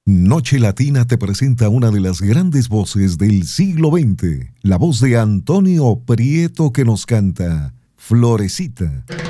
Noche Latina te presenta una de las grandes voces del siglo XX, la voz de Antonio Prieto que nos canta Florecita.